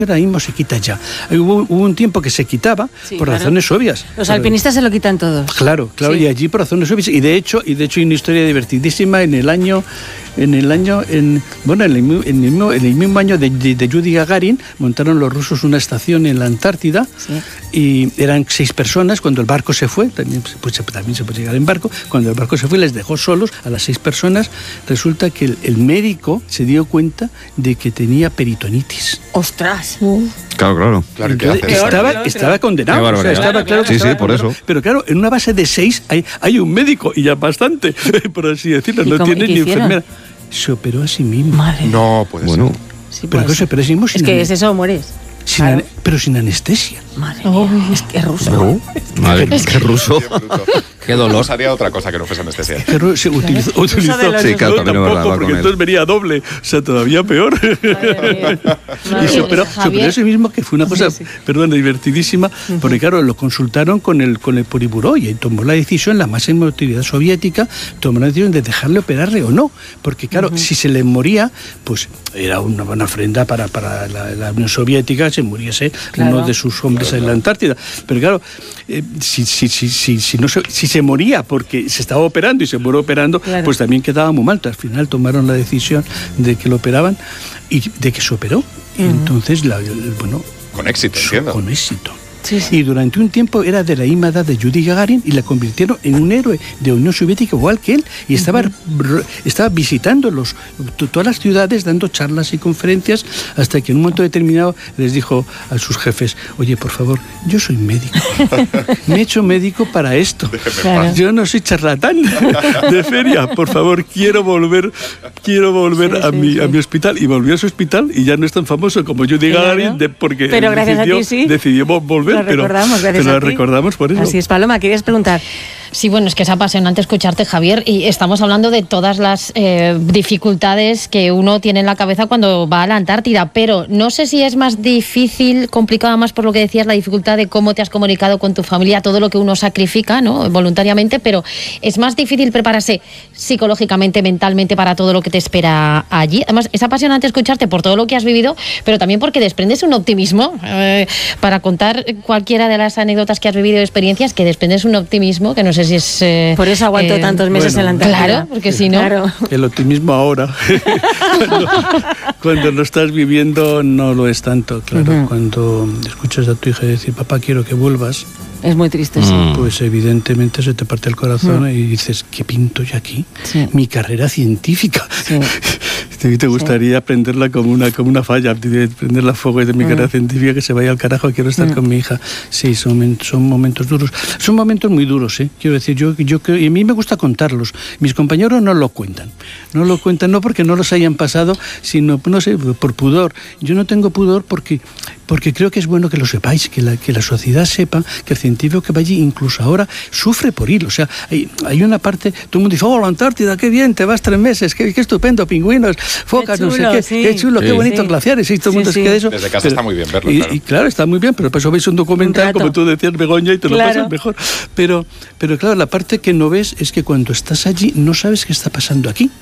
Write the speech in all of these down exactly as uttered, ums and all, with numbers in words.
ahora mismo se quita ya. Hubo, hubo un tiempo que se quitaba sí, por claro. razones obvias. Los alpinistas se lo quitan todos. Claro, claro, sí. y allí por razones obvias. Y de hecho, y de hecho hay una historia divertidísima en el año, en el año, en bueno, en el, en el, mismo, en el mismo año de, de, de Yuri Gagarin, montaron los rusos una estación en la Antártida sí. y eran seis personas. Cuando el barco se fue, también, pues, también se puede llegar en barco, cuando el barco se fue les dejó solos a las seis personas. Resulta que el, el médico se dio cuenta de que tenía peritonitis. ¡Ostras! Uh. Claro, claro. claro Entonces, estaba, estaba condenado. O sea, estaba claro que sí, estaba sí, por eso. Pero claro, en una base de seis hay, hay un médico y ya bastante, por así decirlo. No tiene ni hicieron? enfermera. Se operó a sí mismo. Madre. No, puede bueno. ser. Sí, pero que se operó a sí mismo sin es que es eso o mueres. Sin claro. an, pero sin anestesia. Madre mía, oh, es que es ruso. No. Madre, es que ruso. Qué dolor. Haría otra cosa que no fuese anestesia. Pero se utilizó, claro. utilizó sí, claro, no, tampoco, verdad, porque entonces venía doble, o sea, todavía peor. Y se operó, se operó a sí mismo, que fue una cosa, sí, sí. perdón, divertidísima, uh-huh. porque claro, lo consultaron con el con el Politburó y tomó la decisión, la máxima autoridad soviética tomó la decisión de dejarle operarle o no, porque claro, uh-huh. si se le moría, pues era una buena ofrenda para, para la, la Unión Soviética, se muriese claro. uno de sus hombres claro, en la Antártida. Pero claro, eh, si, si, si, si, si, no se, si se moría porque se estaba operando y se murió operando, claro. pues también quedaba muy mal. Al final tomaron la decisión de que lo operaban y de que se operó. Uh-huh. Y entonces, la, bueno... Con éxito, entiendo. Con éxito. Sí, sí. Y durante un tiempo era de la imada de Yuri Gagarin y la convirtieron en un héroe de Unión Soviética igual que él y estaba, uh-huh. estaba visitando los, todas las ciudades, dando charlas y conferencias, hasta que en un momento determinado les dijo a sus jefes: oye, por favor, yo soy médico, me he hecho médico para esto, claro. yo no soy charlatán de feria, por favor, quiero volver quiero volver sí, a, sí, mi, sí. a mi hospital. Y volvió a su hospital y ya no es tan famoso como Yuri claro. Gagarin de, porque Pero gracias decidió, a ti, sí. decidió volver. Lo recordamos, pero, gracias pero a ti. recordamos por eso. Así es, Paloma, querías preguntar. Sí, bueno, es que es apasionante escucharte, Javier, y estamos hablando de todas las eh, dificultades que uno tiene en la cabeza cuando va a la Antártida, pero no sé si es más difícil, complicada más por lo que decías, la dificultad de cómo te has comunicado con tu familia, todo lo que uno sacrifica, ¿no?, voluntariamente, pero es más difícil prepararse psicológicamente, mentalmente para todo lo que te espera allí. Además, es apasionante escucharte por todo lo que has vivido, pero también porque desprendes un optimismo eh, para contar cualquiera de las anécdotas que has vivido y experiencias, que desprendes un optimismo que no sé si es... Eh, Por eso aguanto eh, tantos meses bueno, en la Antártida. Claro, porque si no... Claro. El optimismo ahora. cuando, cuando lo estás viviendo no lo es tanto, claro. Uh-huh. Cuando escuchas a tu hija decir: papá, quiero que vuelvas. Es muy triste, sí. Pues evidentemente se te parte el corazón mm. y dices: ¿qué pinto yo aquí? Sí. Mi carrera científica. Sí. Te gustaría sí. aprenderla como una, como una falla, prenderla a fuego de mi mm. carrera científica, que se vaya al carajo, quiero estar mm. con mi hija. Sí, son, son momentos duros. Son momentos muy duros, ¿eh? Quiero decir, yo, yo creo, y a mí me gusta contarlos. Mis compañeros no lo cuentan. No lo cuentan no porque no los hayan pasado, sino, no sé, por pudor. Yo no tengo pudor porque... porque creo que es bueno que lo sepáis, que la, que la sociedad sepa que el científico que va allí, incluso ahora, sufre por ir. O sea, hay, hay una parte, todo el mundo dice: oh, la Antártida, qué bien, te vas tres meses, qué, qué estupendo, pingüinos, focas, qué chulo, no sé qué, sí. qué chulo, sí. qué bonitos sí. glaciares, y todo el mundo sí, se queda eso. Desde casa pero, está muy bien verlo, y, claro. Y claro, está muy bien, pero por eso veis un documental, un como tú decías, Begoña, y te claro. lo pasas mejor. Pero, pero claro, la parte que no ves es que cuando estás allí no sabes qué está pasando aquí.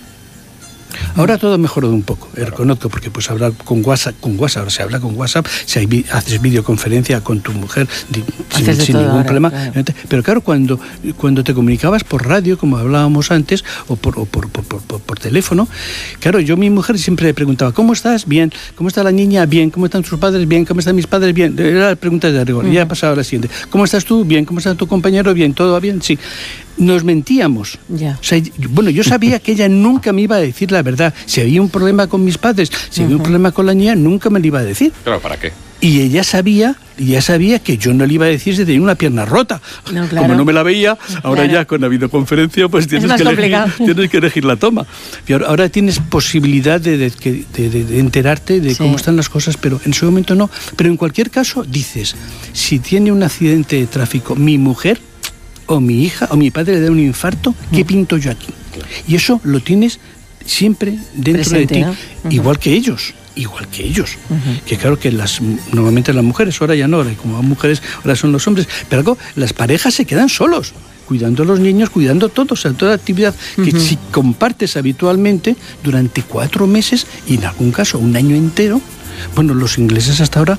Ahora todo ha mejorado un poco, claro. reconozco, porque pues hablar con WhatsApp, con WhatsApp, ahora se habla con WhatsApp, si hay, haces videoconferencia con tu mujer di, sin, sin ningún ahora, problema. Claro. Pero claro, cuando, cuando te comunicabas por radio, como hablábamos antes, o por, o por, por, por, por, por teléfono, claro, yo a mi mujer siempre le preguntaba: ¿cómo estás? Bien. ¿Cómo está la niña? Bien. ¿Cómo están tus padres? Bien. ¿Cómo están mis padres? Bien. Era la pregunta de rigor. Uh-huh. Y ya pasaba a la siguiente: ¿cómo estás tú? Bien. ¿Cómo está tu compañero? Bien. ¿Todo va bien? Sí. Nos mentíamos. Yeah. O sea, bueno, yo sabía que ella nunca me iba a decir la verdad. Si había un problema con mis padres, si uh-huh. había un problema con la niña, nunca me lo iba a decir. Claro, ¿para qué? Y ella sabía, ella sabía que yo no le iba a decir si tenía una pierna rota. No, claro. Como no me la veía, ahora claro. ya con la videoconferencia, pues tienes que, elegir, tienes que elegir la toma. Y ahora, ahora tienes posibilidad de, de, de, de, de enterarte de sí. cómo están las cosas, pero en ese momento no. Pero en cualquier caso, dices, si tiene un accidente de tráfico mi mujer, o mi hija, o mi padre le da un infarto, ¿qué pinto yo aquí? Y eso lo tienes siempre dentro Presente, de ti, ¿no? uh-huh. igual que ellos. Igual que ellos, uh-huh. que claro que las normalmente las mujeres, ahora ya no, ahora como mujeres, ahora son los hombres, pero algo, las parejas se quedan solos, cuidando a los niños, cuidando todo, o sea, toda actividad que uh-huh. si compartes habitualmente durante cuatro meses y en algún caso un año entero, Bueno, los ingleses hasta ahora